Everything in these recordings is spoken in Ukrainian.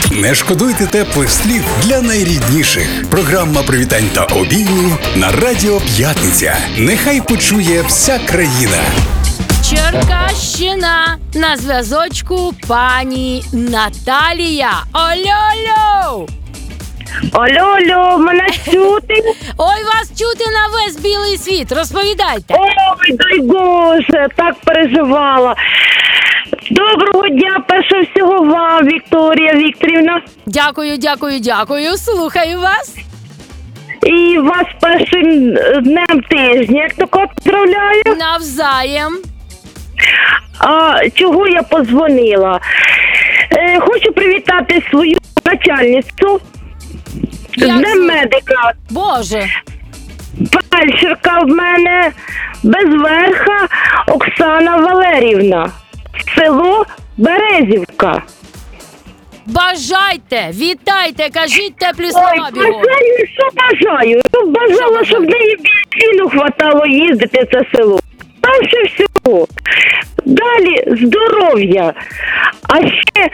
Не шкодуйте теплих слів для найрідніших. Програма привітань та обіймів на Радіо П'ятниця. Нехай почує вся країна. Черкащина. На зв'язочку пані Наталія. Алло-алло! Алло, мене чути? Ой, вас чути на весь білий світ. Розповідайте. Ой, дай Боже, так переживала. Доброго дня, перше всього вам, Вікторія Вікторівна. Дякую. Слухаю вас. І вас першим днем тижня, як тако поздравляю. Навзаєм. А чого я позвонила? Хочу привітати свою начальницю з Як Днем звати? медика. Боже. Фельдшерка в мене Безверха Оксана Валерівна. Село Березівка. Бажайте, вітайте, кажіть теплі слова бігом. бажаю, що бажаю. Бажала, щоб мені бензину хватало їздити в це село. Перше всього. Далі здоров'я. А ще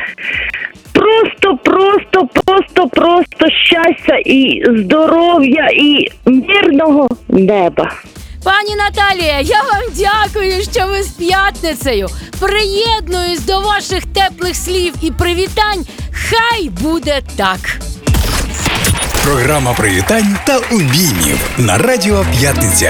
просто щастя і здоров'я і мирного неба. Пані Наталія, я вам дякую, що ви з п'ятницею. Приєднуюсь до ваших теплих слів і привітань. Хай буде так. Програма привітань та обіймів на Радіо П'ятниця.